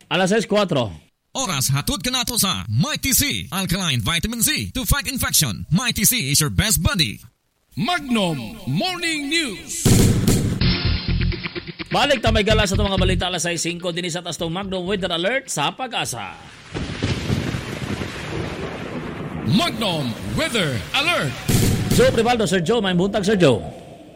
Alas 6:04. Oras hatod ka nato sa Mighty C, Alkaline Vitamin C to fight infection. Mighty C is your best buddy. Magnum Morning News. Balik ta may gala sa itong mga balita alas 6:05 din sa taas Magnum Weather Alert sa Pag-asa. Magnum Weather Alert. Joe Privaldo, Sir Joe. May buntag, Sir Joe.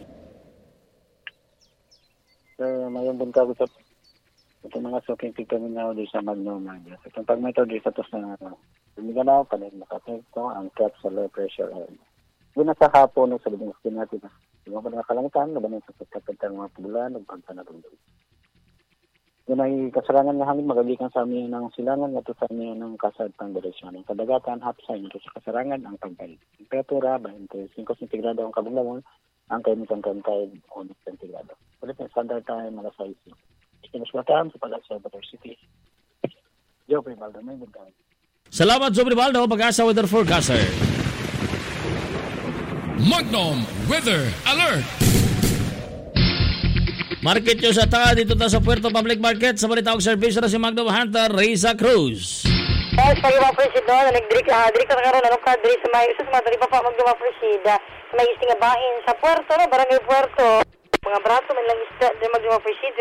May buntag sa ito mga soking kami na di sa Magnum. Itong pagmeto di sa tos na lumiganaw pa rin nakapekto ang cap sa low pressure area. Doon sa hapon sa libong skin natin. Hindi mo pa nakalangitan, labanan sa pagkakita ng mga pulan o pagkanatong doon. Doon ay kasarangan na hangin magagikan sa amin ng silangan at sa amin ng kasad pang direksyon. Ang kadagatan, hapsay nito sa kasarangan ang pagbalik. Temperatura, 25 centigrado ang kabunglamon, ang kainitan kantay 11 centigrado. Ulit ng standard time, alas 6. Ikinaswatan sa Pag-asa Bator City. Joe Privaldo, may buntag. Salamat, Joe Privaldo, Pag-asa Weather Forecaster. Magnum Weather Alert. Market nyo sa ta dito ta sa Puerto Public Market sa balitawag servisyo na si Magnum Hunter Reza Cruz. Yes, kayo mga presid doon, nag-drik ka karon anong kadri sa may usus mga dali pa Magnum mga presid sa may isting bahin sa Puerto, no? Barangay Puerto. Mga braso, may lang isda din Magnum mga presid,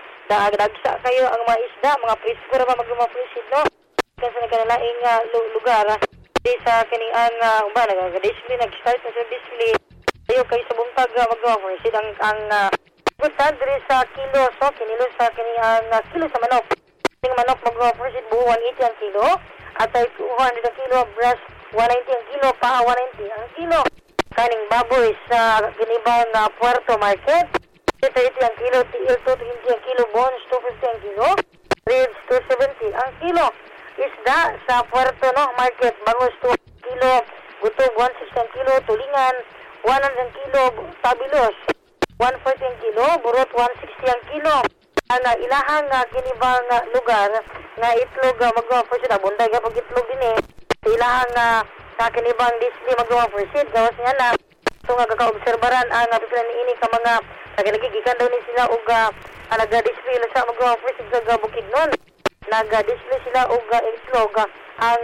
dagsa kayo ang mga isda, mga presko na Magnum mga presid, no? Kasi nagkanalaing lugar, di sa kaniang, nag-display, nag-start na sa display, kayo sa buntag Magnum mga presid, ang gustad diri sa kilo, so kinilo sa kaniang kilo sa manok. Yung manok mag-offer siya buo 180 ang kilo. At ay 200 ang kilo, breast 190 ang kilo, paha 190 ang kilo. Kaning baboy sa ginibang Puerto Market, 30 ang kilo, tiil 220 ang kilo, bones 250 ang kilo, ribs 270 ang kilo. Isda sa Puerto Market, bangus 2 kilo, gutog 160 ang kilo, tulingan 100 ang kilo, tabilos 140 ang kilo, burot 160 ang kilo. Ang ilahang kinibang lugar na itlog mag-offer siya. Bunday ka pag itlog din ilahang kinibang display mag-offer siya. Gawas nga na. Ito nga kakaobserbaran ang pipila ni ini ka mga naginagigikan daw ni sila o nag-display na sa mag-offer siya sa bukid nun. Nag-display sila o itlog. Ang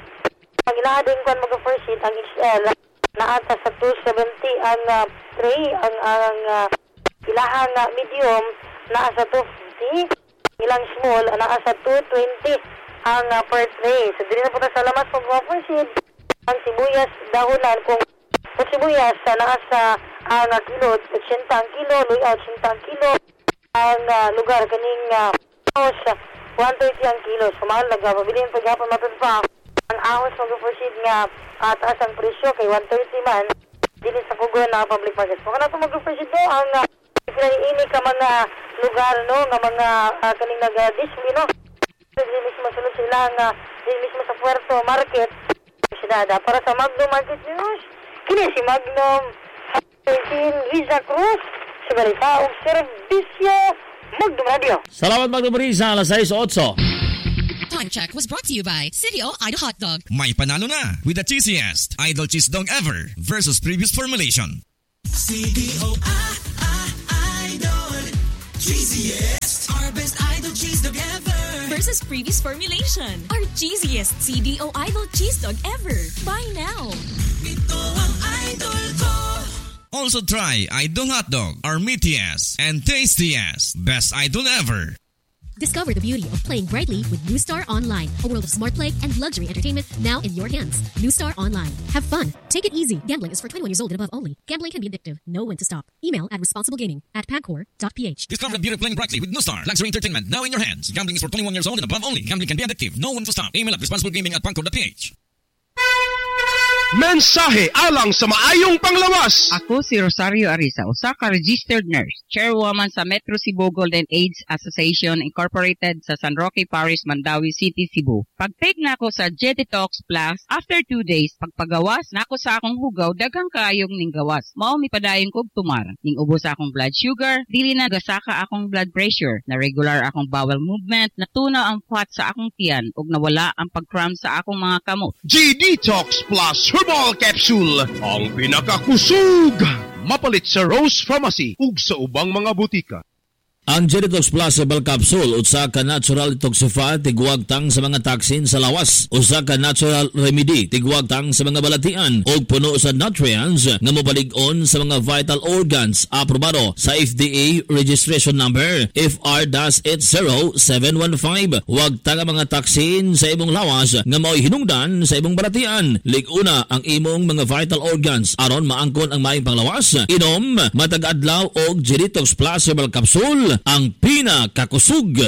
ilaha din kung mag-offer siya ang XL na ata sa 270 ang tray, ang ilahang medium na sa 250, ilang small na sa 220 ang per tray. So dili na po sa lamas mag-offer sheet ang sibuyas dahonan kung sibuyas na sa ang kilo 80 ang kilo, luya 80 ang kilo, ang lugar kaning house 130 ang kilo. So mahal nagpabilin paghapon matod pa ang ahos mag-offer sheet nga taas ang presyo kay 130 man dili sa Pugon na public market. Kung ano mag-offer sheet do ang ini ka mga lugar nga mga kaning nag-display dili mismo sulod sila nga dili mismo sa Puerto Market sidada para sa Magnum Market News. Kini si Magnum Reza Cruz sa balita o serbisyo Magnum Radio. Salamat Magnum Reza, alas 6:08. Time check was brought to you by City O Idol Hot Dog. May panalo na with the cheesiest Idol Cheese Dog ever versus previous formulation. CDO Idol cheesiest, our best Idol Cheese Dog ever versus previous formulation, our cheesiest CDO Idol Cheese Dog ever. Buy now. Ito ang idol ko. Also try Idol Hot Dog, our meatiest and tastiest best idol ever. Discover the beauty of playing brightly with New Star Online, a world of smart play and luxury entertainment now in your hands. New Star Online. Have fun. Take it easy. Gambling is for 21 years old and above only. Gambling can be addictive. Know when to stop. Email at responsiblegaming@pagcor.ph. Discover the beauty of playing brightly with New Star Luxury Entertainment now in your hands. Gambling is for 21 years old and above only. Gambling can be addictive. Know when to stop. Email at responsiblegaming@pagcor.ph. Mensahe alang sa maayong panglawas. Ako si Rosario Arisa, usa ka registered nurse, chairwoman sa Metro Cebu Golden AIDS Association Incorporated sa San Roque Parish, Mandawi City, Cebu. Pag-take na ako sa J-Detox Plus, after 2 days, pagpagawas na ako sa akong hugaw, daghang kaayong ning gawas. Mao mi padayon kog tumar. Ning ubos sa akong blood sugar, dili na gasaka akong blood pressure, na regular akong bowel movement, natunaw ang fat sa akong tiyan, ug nawala ang pag-cramp sa akong mga kamot. J-Detox Plus Herbal Capsule, ang pinakakusog. Mapalit sa Rose Pharmacy ug sa ubang mga butika. Ang Genitox Plus Herbal Capsule usa ka natural detoxifier tigwag tang sa mga toxin sa lawas, usa ka natural remedy tigwag tang sa mga balatian ug puno sa nutrients nga mobalig-on sa mga vital organs. Aprobado sa FDA registration number FR-80715. Huwag tang mga toxin sa imong lawas nga mao'y hinungdan sa imong balatian. Lig-una ang imong mga vital organs aron maangkon ang maayong panglawas. Inom matag adlaw og Genitox Plus Herbal Capsule, ang pinakakusog.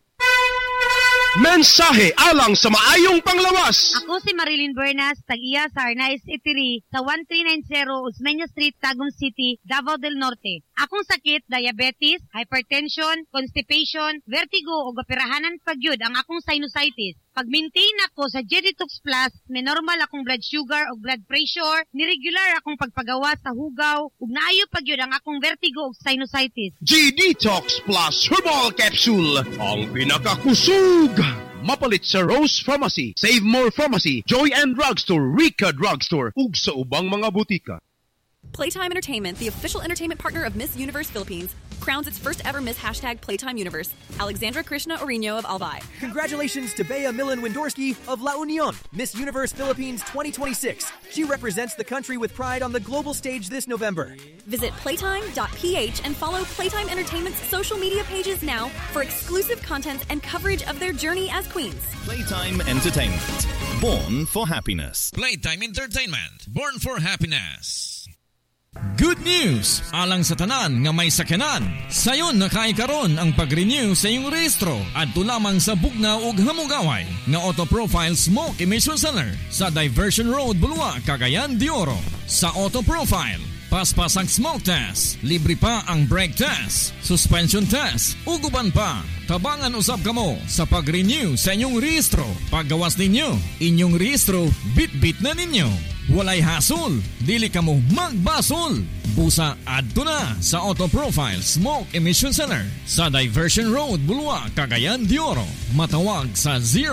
Mensahe alang sa maayong panglawas. Ako si Marilyn Buenas, tag-iya sa Arnaiz Eatery sa 1390 Osmeña Street, Tagum City, Davao del Norte. Akong sakit, diabetes, hypertension, constipation, vertigo o operahanan pagyud ang akong sinusitis. Pag-maintain ako sa Genitox Plus, may normal akong blood sugar o blood pressure, niregular akong pagpagawa sa hugaw, ug naayo pagyud ang akong vertigo o sinusitis. Genitox Plus Herbal Capsule, ang pinakakusog. Mapalit sa Rose Pharmacy, Save More Pharmacy, Joy and Drugstore, Rica Drugstore, ug sa ubang mga butika. Playtime Entertainment, the official entertainment partner of Miss Universe Philippines, crowns its first ever Miss #Playtime Universe, Alexandra Krishna Orino of Albay. Congratulations to Bea Millen Windorski of La Union, Miss Universe Philippines 2026. She represents the country with pride on the global stage this November. Visit playtime.ph and follow Playtime Entertainment's social media pages now for exclusive content and coverage of their journey as queens. Playtime Entertainment, born for happiness. Playtime Entertainment, born for happiness. Good news! Alang sa tanan nga may sakyanan. Sayon nakaikaron ang pag-renew sa iyong rehistro at lamang sa bugnaw ug hamugaway nga Auto-Profile Smoke Emission Center sa Diversion Road, Bulua, Cagayan de Oro. Sa Auto-Profile, paspas ang smoke test, libre pa ang brake test, suspension test, ug uban pa. Tabangan usab kamo sa pag-renew sa inyong rehistro. Paggawas ninyo, inyong rehistro bit-bit na ninyo. Walay hasol, dili kamo magbasol. Busa adto na sa Auto-Profile Smoke Emission Center sa Diversion Road, Bulua, Cagayan de Oro. Matawag sa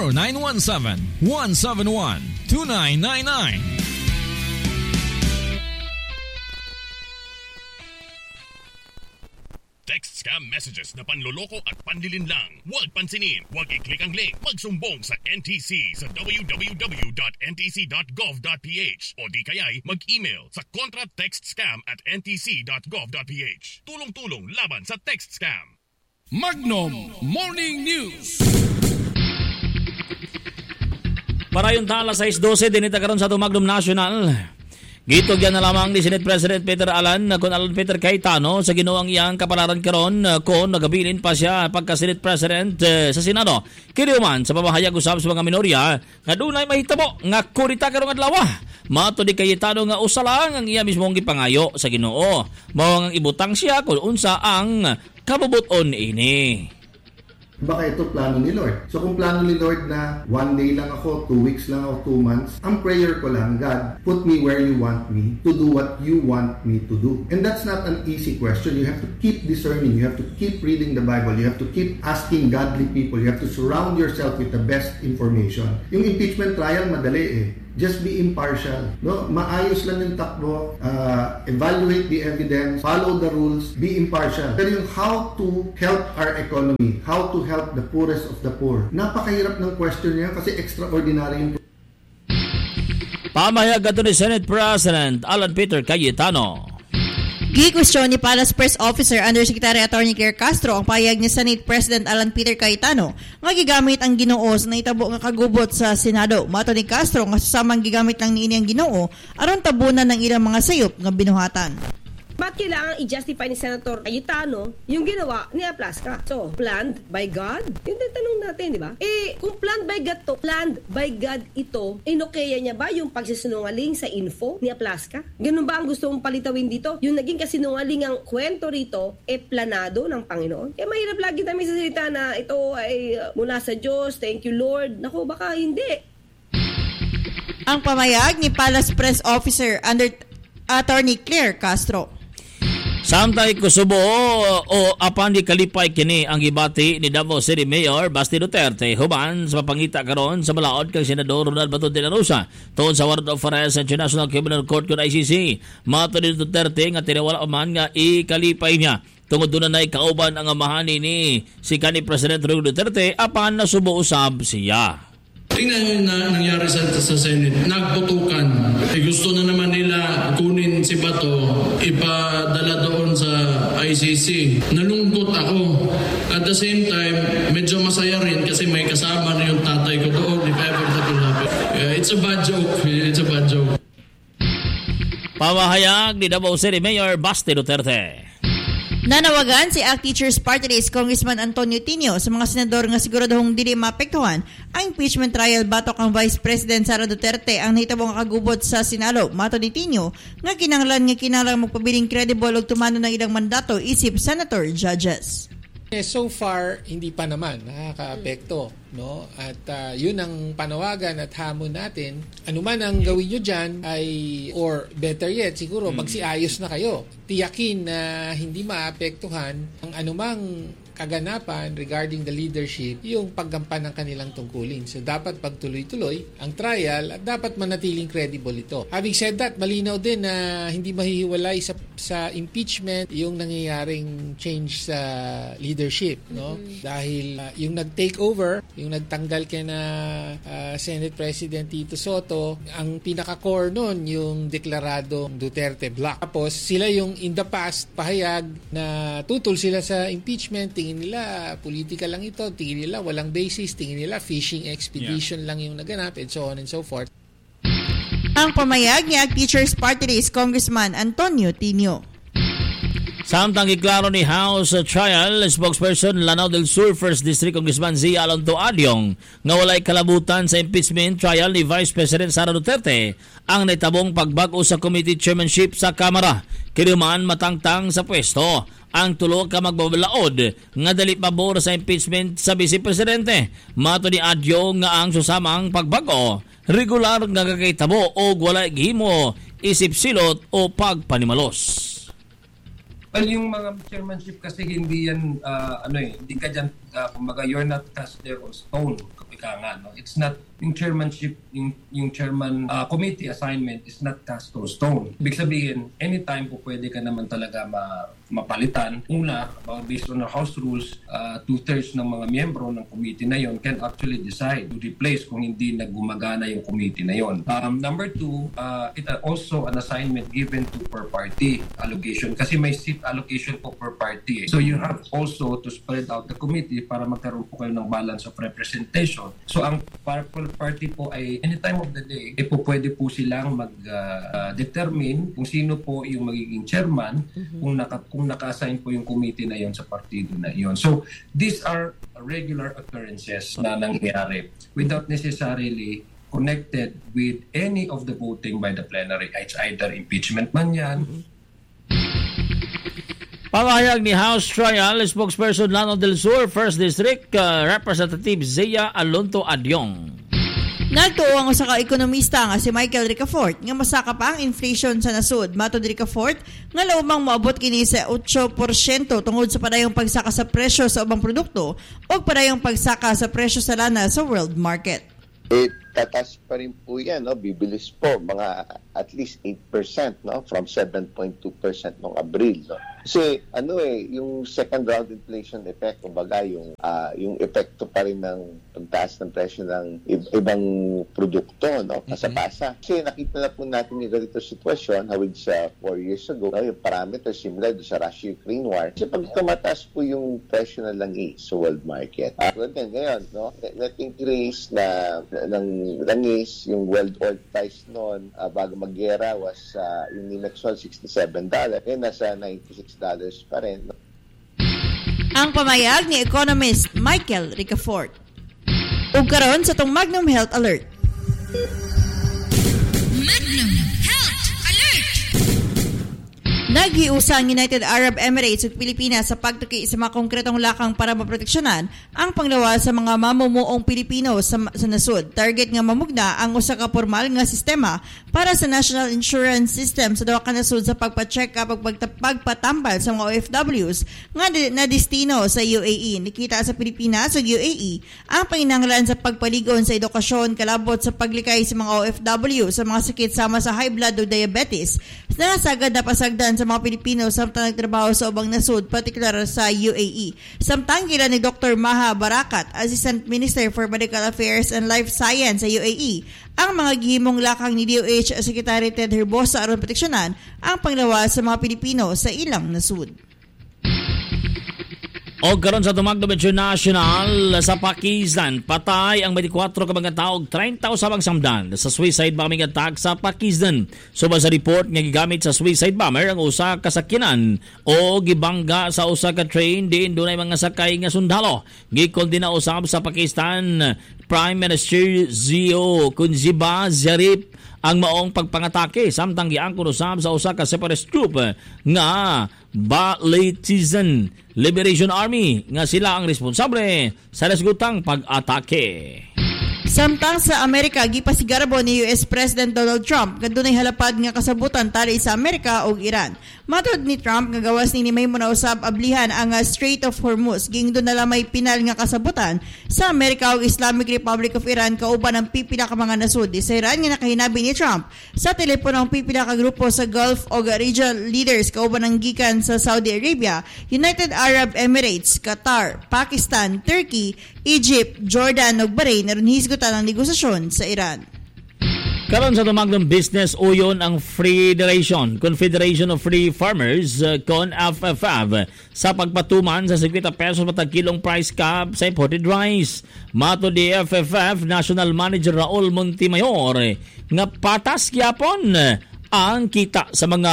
0917-171-2999. Text scam messages na panloloko at panlilin lang. Huwag pansinin, huwag i-click ang link. Magsumbong sa NTC sa www.ntc.gov.ph o di kaya'y mag-email sa contratextscam@ntc.gov.ph. Tulong-tulong laban sa text scam. Magnum Morning News. Para yung tala 6:12 dinita karon sa Magnum National. Gitog yan na lamang ni Senate President Peter Alan kung Alan Peter Cayetano sa ginoong iyang kapalaran karon kung nagabilin pa siya pagka Senate President sa Senado. Kiniuman sa pamahayag usab sa mga minorya nga dunay mahitabo nga kurita karong adlaw. Mato di Cayetano nga usa lang ang iya mismong gipangayo sa Ginoo. Mao nga ibutang siya kung unsa ang kabubuton ini. Baka ito plano ni Lord. So kung plano ni Lord na 1 day lang ako, 2 weeks lang ako, 2 months, ang prayer ko lang, God, put me where you want me to do what you want me to do. And that's not an easy question. You have to keep discerning. You have to keep reading the Bible. You have to keep asking godly people. You have to surround yourself with the best information. Yung impeachment trial, madali eh. Just be impartial. No? Maayos lang yung takbo. Evaluate the evidence. Follow the rules. Be impartial. Pero yung how to help our economy, how to help the poorest of the poor, napakahirap ng question niya kasi extraordinary yung pamahayag ato ni Senate President Alan Peter Cayetano. Gi-question ni Palace Press Officer Undersecretary Attorney Claire Castro ang payag ni Senate President Alan Peter Cayetano nga gigamit ang Ginoo sa naitabo nga kagubot sa Senado. Mato ni Castro nga susamang gigamit lang niini ang Ginoo aron tabunan ng ilang mga sayop nga binuhatan. Bakit kailangan i-justify ni Senator Cayetano yung ginawa ni Aplasca? So, planned by God? Yung tanong natin, di ba? Kung planned by God to, planned by God ito, inokaya niya ba yung pagsisinungaling sa info ni Aplasca? Ganun ba ang gusto mong palitawin dito? Yung naging kasinungaling ang kwento rito, planado ng Panginoon? Kaya mahirap lagi namin sa salita na ito ay mula sa Diyos, thank you Lord. Naku, baka hindi. Ang pamayag ni Palace Press Officer Attorney Claire Castro. Samtay kusubo o apan di kalipay kini ang gibati ni Davao City Mayor Basti Duterte huban sa papangita karon sa malaod kang Senador Ronald Bato de la Rosa tungod sa warrant of arrest sa International Criminal Court kun ICC. Mato ni Duterte nga tinawala man nga ikalipay niya Tungod doon na kauban ang amahan ni si kanhi President Rodrigo Duterte apan nasubo usab siya. Tingnan na nangyari sa Senate. Nagputukan. Gusto na naman nila kunin si Bato, ipadala doon sa ICC. Nalungkot ako. At the same time, medyo masaya rin kasi may kasama na yung tatay ko doon. If ever that will happen. It's a bad joke. It's a bad joke. Pamahayag ni Davao City Mayor Basti Duterte. Nanawagan si ACT Teachers Party List Congressman Antonio Tinio sa mga senador nga siguradong dili maapektuhan ang impeachment trial batok ang Vice President Sara Duterte ang nahitabong kagubot sa Senado. Mato ni Tinio nga kinahanglan magpabiling credible ug tumano ng ilang mandato isip senator judges. So far, hindi pa naman nakaka-apekto, no? At yun ang panawagan at hamon natin. Ano man ang gawin nyo dyan ay, or better yet, siguro magsiayos na kayo. Tiyakin na hindi maapektuhan ang anumang kaganapan regarding the leadership yung paggampan ng kanilang tungkulin. So dapat pagtuloy-tuloy ang trial at dapat manatiling credible ito. Having said that, malinaw din na hindi mahihiwalay sa impeachment yung nangyayaring change sa leadership, no? Dahil yung nag-take over, yung nagtanggal kay na Senate President Tito Soto, ang pinaka-core nun yung deklaradong Duterte Block. Tapos sila yung in the past pahayag na tutol sila sa impeachment. Tingin nila politika lang ito, tingin nila walang basis, tingin nila fishing expedition lang yung naganap, and so on and so forth. Ang pamayag ni ACT Teachers Party List Congressman Antonio Tinio. Samtang iklaro ni House Trial spokesperson Lanao del Sur 1st District Congressman Zia Alonto Adyong nga walay kalabutan sa impeachment trial ni Vice President Sara Duterte ang naitabong pagbago sa committee chairmanship sa Kamara. Kinuman matangtang sa pwesto ang tulo ka magbabalaod nga dali pabor sa impeachment sa Vice Presidente. Mato ni Adyong nga ang susamang pagbago regular nga kakaitabo o walay gihimo isip silot o pagpanimalos. Well, yung mga chairmanship kasi hindi yan, hindi ka dyan, kumbaga, you're not cast there on stone, kapika nga, no? It's not, yung chairmanship, yung chairman committee assignment is not cast on stone. Ibig sabihin, anytime po pwede ka naman talaga mapalitan. Una, based on our house rules, 2/3 ng mga miyembro ng committee na yon can actually decide to replace kung hindi naggumagana yung committee na yon. Number 2, it also an assignment given to per party allocation kasi may seat allocation po per party. So you have also to spread out the committee para magkaroon po kayo ng balance of representation. So ang party po ay any time of the day, po pwede po silang mag-determine kung sino po yung magiging chairman kung naka-assign po yung committee na yon sa partido na yon. So these are regular occurrences na nangyayari without necessarily connected with any of the voting by the plenary. It's either impeachment man yan. Pamahayag ni House Trial spokesperson Lanao del Sur 1st District Representative Zia Alonto Adyong. Nagtuo ang usa ka ekonomista nga si Michael Ricafort nga masaka pa ang inflation sa nasud. Mato ni Ricafort nga laumang moabot kini sa 8% tungod sa padayong pagsaka sa presyo sa ubang produkto o padayong pagsaka sa presyo sa lana sa world market. Tatas pa rin po yan, no? Bibilis po, mga at least 8%, no? From 7.2% noong Abril, no? Kasi yung second round inflation effect, kumbaga yung epekto pa rin ng pagtaas ng presyo ng ibang produkto, no? Kasapasa. Kasi nakita na po natin yung ganito sitwasyon hawid sa 4 years ago, no? Yung parameters similar sa Russia-Ukraine war. Kasi pag tumataas po yung presyo ng langis sa world market, ngayon, no? Net increase ng langis, yung world oil price noon bago mag-gera was yung Nimex $67. Nasa $96 pa rin. No? Ang pamayag ni economist Michael Ricafort. Ug karon sa tong Magnum Health Alert. Magnum Health Alert! Naghiusa ang United Arab Emirates ug Pilipinas sa pagtuki sa mga konkretong lakang para maproteksyonan ang panglawas sa mga mamumuong Pilipino sa nasud. Target nga mamugna ang usa ka formal nga sistema para sa National Insurance System sa duha ka nasud sa pagpa-check up ug pagpatambal sa mga OFWs nga na destino sa UAE. Nikita sa Pilipinas ug UAE ang panginahanglan sa pagpaligon sa edukasyon kalabot sa paglikay sa mga OFW sa mga sakit sama sa high blood o diabetes na sagad na pasagdan sa mga Pilipino samtang nagtrabaho sa ubang nasud, partikular sa UAE. Samtang gila ni Dr. Maha Barakat, Assistant Minister for Medical Affairs and Life Science sa UAE, ang mga gihimong lakang ni DOH Secretary Ted Herbosa aron proteksyonan ang panglawas sa mga Pilipino sa ilang nasud. O karon sa tumagdom international sa Pakistan, patay ang 24 ka mga tawo, 30 usabang samdan sa suicide bombing attack sa Pakistan. Subay sa report nga gigamit sa suicide bomber ang usa ka sakyanan o gibangga sa usa ka train din dunay mga sakay nga sundalo. Gikondena usab sa Pakistan Prime Minister Zio Kunziba Zarif ang maong pagpangatake samtang giangkon usab sa usa ka separatist group nga Balochisthan Liberation Army nga sila ang responsable sa nasgutang pag-atake. Samtang sa Amerika, gipasigarbo ni US President Donald Trump kadunay halapad nga kasabutan tali sa Amerika ug Iran. Matod ni Trump nga gawas ni may munausab ablihan ang Strait of Hormuz, gingdo na lamay pinal nga kasabutan sa Amerika ug Islamic Republic of Iran kauban ang pipila ka mga nasud. Sa Iran nga nakahinabi ni Trump sa telepono ang pipila ka grupo sa Gulf ug regional leaders kauban ang gikan sa Saudi Arabia, United Arab Emirates, Qatar, Pakistan, Turkey, Egypt, Jordan ug Bahrain aron hisgutan ang negosasyon sa Iran. Karon sa tumagdong business uyon ang Confederation of Free Farmers CONFFAV sa pagpatuman sa 50 pesos matag kilong price cap sa imported rice. Mato di FFF National Manager Raul Montemayor nga patas gyapon ang kita sa mga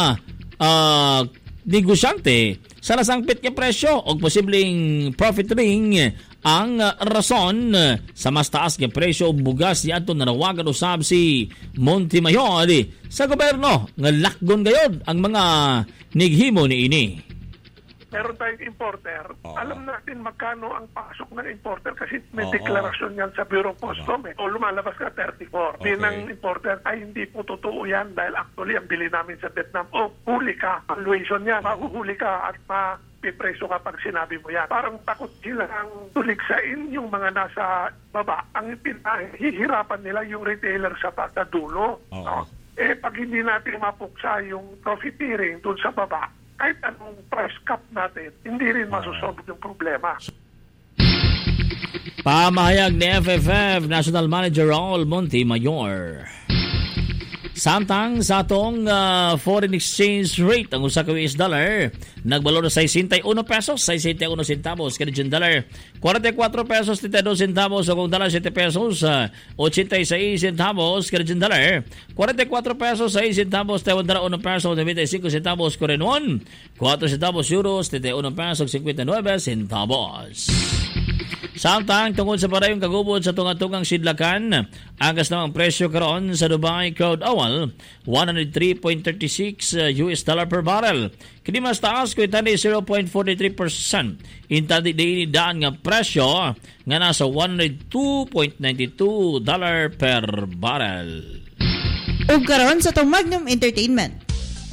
negosyante sa nasangpit nga presyo o posibleng profit ring ang rason sa mas taas nga presyo og bugas ni adto nanawagan usab si Montemayor sa gobyerno nga lakgon gayod ang mga nighimo niini. Meron tayong importer. Alam natin magkano ang pasok ng importer kasi may deklarasyon yan sa Bureau of Customs. O lumalabas ka 34. Din ng importer ay hindi po totoo yan dahil actually ang bili namin sa Vietnam. Huli ka. Valuation yan. Mahuhuli ka at pipreso ka pag sinabi mo yan. Parang takot sila ang tuligsain yung mga nasa baba. Ang hihirapan nila yung retailer sa dulo. Pag hindi natin mapuksa yung profiteering dun sa baba, kahit anong price cap natin, hindi rin masusolve yung problema. Pamahayag ni FFF National Manager Raul Montemayor. Samtang sa atong foreign exchange rate, ang usa ka US dollar nagbalo na 61 pesos, 61 centavos. Canadian dollar 44 pesos 32 centavos. Kung dollar 7 pesos 86 centavos. Canadian dollar 44 pesos 6 centavos. Taiwan dollar 1 peso 95 centavos. Korean won 4 centavos. Euros 31 pesos 59 centavos. Samtang tungkol sa parayong kagubod sa tunga-tungang sidlakan, agas namang presyo karon sa Dubai Crude Oil, $103.36 US dollar per barrel. Kini mas taas ko itani 0.43%. Intadi din daan nga presyo nga nasa $102.92 per barrel. Ug karon sa tong Magnum Entertainment.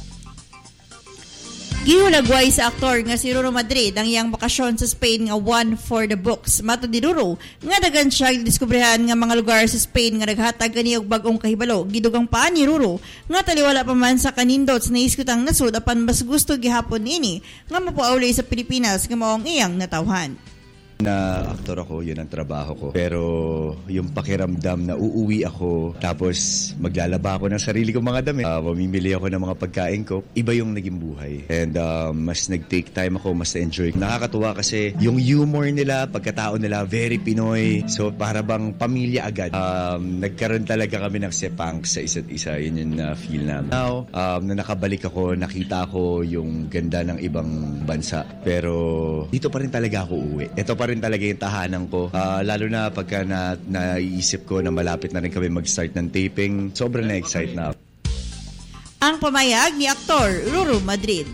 Gihulagway sa aktor nga si Ruro Madrid ang iyang bakasyon sa Spain nga one for the books. Matod ni Ruro nga dagan siya diskubrehan nga mga lugar sa Spain nga naghatag kani og bag-ong kahibalo. Gidugang pa ni Ruro nga taliwala pa man sa kanindot sa naiskutang nasud apan mas gusto gihapon niini nga mapuauli sa Pilipinas nga maong iyang natawhan. Na aktor ako, yun ang trabaho ko. Pero yung pakiramdam na uuwi ako, tapos maglalaba ako ng sarili kong mga damit, mamimili ako ng mga pagkain ko, iba yung naging buhay. And mas nag-take time ako, mas enjoy. Nakakatuwa kasi yung humor nila, pagkatao nila, very Pinoy. So para bang pamilya agad. Nagkaroon talaga kami ng sepang sa isa't isa. Yun yung feel namin. Now, na nakabalik ako, nakita ko yung ganda ng ibang bansa. Pero dito pa rin talaga ako uwi. Ito pa rin talaga yung tahanan ko. Lalo na pagka naiisip ko na malapit na rin kami mag-start ng taping, sobrang na-excite na. Ang pamayag ni aktor Ruro Madrid.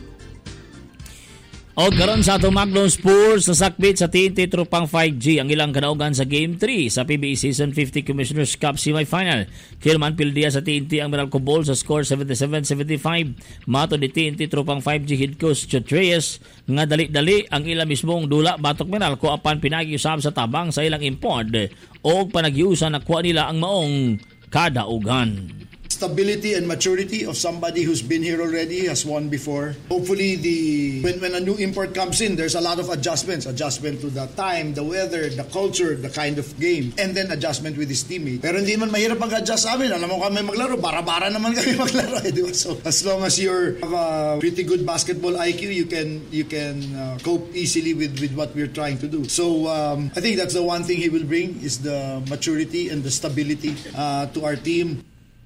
O karon sa atong Magnum Sports sa sakbit sa TNT Tropang 5G ang ilang kanaugan sa Game 3 sa PBA Season 50 Commissioner's Cup Semi-Final. Kilman pildiya sa TNT ang Meralco Ball sa score 77-75. Mato ni TNT Tropang 5G head coach Chot Reyes nga dali-dali ang ilang mismong dula batok Meralco apan pinagiusab sa tabang sa ilang import o panagiusa na kuha nila ang maong kadaugan. stability and maturity of somebody who's been here already, has won before. Hopefully, when a new import comes in, there's a lot of adjustment to the time, the weather, the culture, the kind of game, and then adjustment with his teammate. Pero hindi man mahirap mag-adjust sa amin. Alam mo kami maglaro, bara-bara naman kami maglaro. So as long as you have a pretty good basketball IQ, you can cope easily with what we're trying to do. So I think that's the one thing he will bring is the maturity and the stability to our team.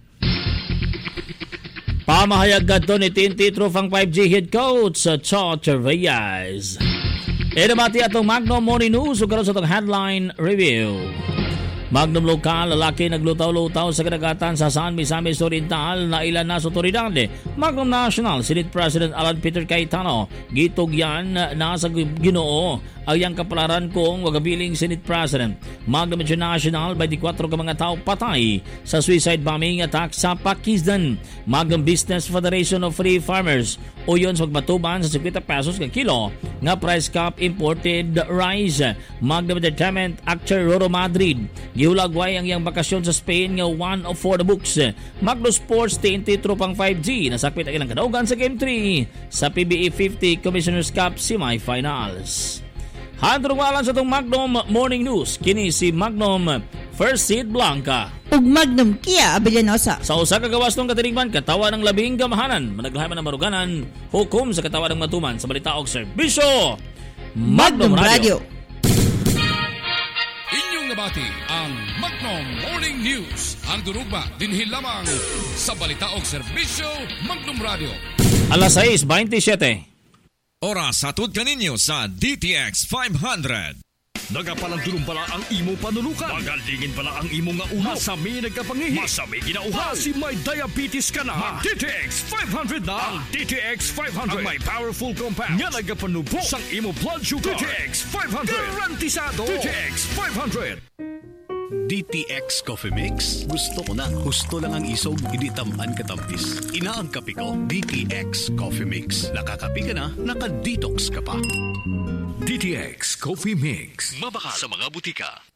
Pamahayag gadto ni Tinti Trufang 5G head coach sa Charter Reyes. Edabati atong Magnum Morning News ug karon sa atong headline review. Magnum lokal, lalaki naglutaw-lutaw sa kadagatan sa San Misamis Oriental na ilan na sa otoridad. Magnum National, Senate President Alan Peter Cayetano, gitugyan na sa Ginoo ang iyang kapalaran kung wagabiling Senate President. Magnum International, 24 ka mga tao patay sa suicide bombing attack sa Pakistan. Magnum Business Federation of Free Farmers, uyon sa magbatuban sa 50 pesos ka kilo nga price cap imported rice. Magnum Entertainment actor Roro Madrid, gihulagway ang iyang bakasyon sa Spain nga one of four the books. Magnum Sports TNT Tropang 5G, nasakpit ang ilang kadaugan sa Game 3 sa PBA 50 Commissioner's Cup Semifinals. Handrungalan sa itong Magnum Morning News, kini si Magnum First Seed Blanca ug Magnum Kia Abellanosa. Sa usa ka gawas ng katirigman, katawa ng labing gamahanan, managlahay man ng maruganan, hukom sa katawa ng matuman sa balita og serbisyo. Magnum Radio. Inyong nabati ang Magnum Morning News. Ang durugba dinhi lamang sa balita og serbisyo Magnum Radio. Alas 6:27. Oras hatod kaninyo sa DTX 500. Nagapalang pala ang imo panulukan. Magalingin pala ang imo nga ulo. Masami nagkapangihi. Masami ginauhaw. Si may diabetes ka na. Mag DTX 500 na. Ang DTX 500. Ang may powerful compound. Nga nagapanubok sang imo blood sugar. DTX 500. Garantisado. DTX 500. DTX Coffee Mix. Gusto ko na. Gusto lang ang isog, hindi tamaan katampis. Ina ang kape ko, DTX Coffee Mix. Nakakape ka na, naka-detox ka pa. DTX Coffee Mix. Mabaka sa mga butika.